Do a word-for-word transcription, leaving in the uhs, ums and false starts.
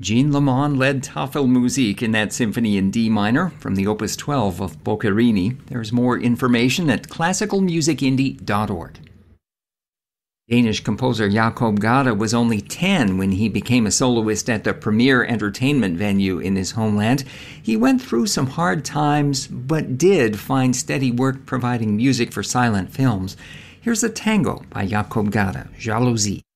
Jean Lemon led Tafelmusik in that symphony in D minor from the Opus twelve of Boccherini. There's more information at classical music indie dot org. Danish composer Jacob Gade was only ten when he became a soloist at the premier entertainment venue in his homeland. He went through some hard times, but did find steady work providing music for silent films. Here's a tango by Jacob Gade, Jalousie.